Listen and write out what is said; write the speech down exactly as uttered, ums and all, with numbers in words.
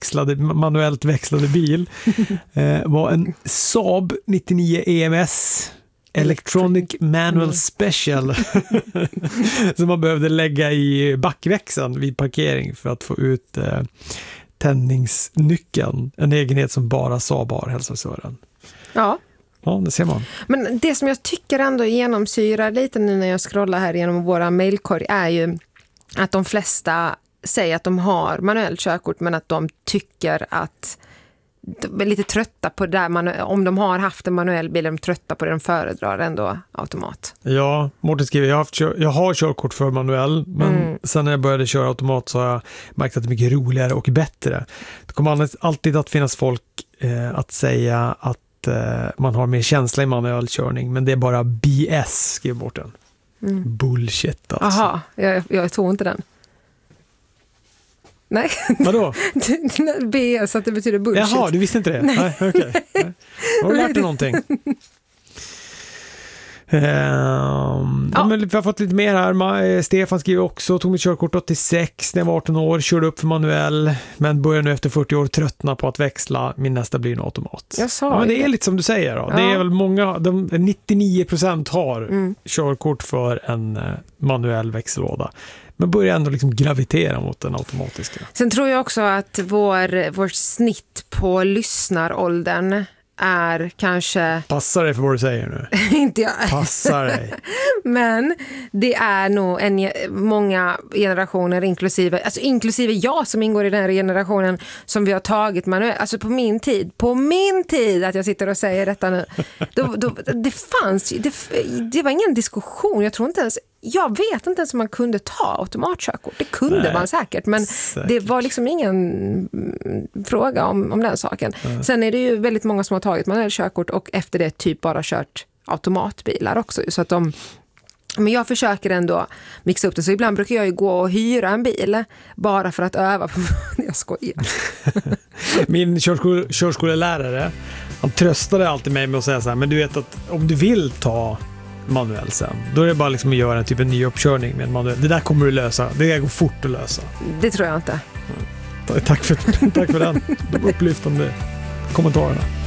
växlade, manuellt växlade bil eh, var en Saab nittionio E M S Electronic Manual Special som man behövde lägga i backväxeln vid parkering för att få ut eh, tändningsnyckeln. En egenhet som bara Saab har, hälsar Sören. Ja. Ja, det ser man. Men det som jag tycker ändå genomsyrar lite nu när jag scrollar här genom våra mejlkorg är ju att de flesta säger att de har manuellt körkort men att de tycker att de är lite trötta på det där. Manu- om de har haft en manuell bil är de trötta på det, de föredrar ändå automat. Ja, Mårten skriver, jag har, haft kör- jag har körkort för manuell, men mm. sen när jag började köra automat så har jag märkt att det är mycket roligare och bättre. Det kommer alltid att finnas folk eh, att säga att man har mer känsla i manuell körning, men det är bara B S, skriver Mårten. Mm. Bullshit alltså. Jaha, jag, jag tog inte den. Nej. Vadå? B S, att det betyder bullshit. Jaha, du visste inte det? Nej, Nej okej. Okay. Nej. Har du lärt dig någonting? Um, ja. Ja, men vi har fått lite mer här. Stefan skriver också, tog mitt körkort åttiosex när jag var arton år, körde upp för manuell, men börjar nu efter fyrtio år tröttna på att växla. Min nästa blir en automat. Jag sa ja, men det är lite som du säger då. Ja. Det är väl många, de, nittionio procent har mm. körkort för en uh, manuell växellåda. Men börjar ändå liksom gravitera mot den automatiska. Sen tror jag också att vår, vår snitt på lyssnaråldern är kanske... Passar dig för vad du säger nu. Inte jag. Passar dig. Men det är nog en, många generationer inklusive, alltså inklusive jag som ingår i den här generationen som vi har tagit manuellt. Alltså på min tid, på min tid att jag sitter och säger detta nu. Då, då, det fanns, det, det var ingen diskussion. Jag tror inte ens, jag vet inte ens om man kunde ta automatkörkort. Det kunde Nej, man säkert, men säkert. Det var liksom ingen fråga om, om den saken. Mm. Sen är det ju väldigt många som har tagit manuellt körkort och efter det typ bara kört automatbilar också. Så att de, men jag försöker ändå mixa upp det. Så ibland brukar jag ju gå och hyra en bil bara för att öva på. Jag skojar. Min körskol- körskolelärare, han tröstade alltid mig med att säga så här, men du vet att om du vill ta manuell sen, då är det bara liksom att göra en typ en ny uppkörning med en manuell. Det där kommer du lösa. Det går fort att lösa. Det tror jag inte. Tack för, tack för den upplyftande kommentarerna.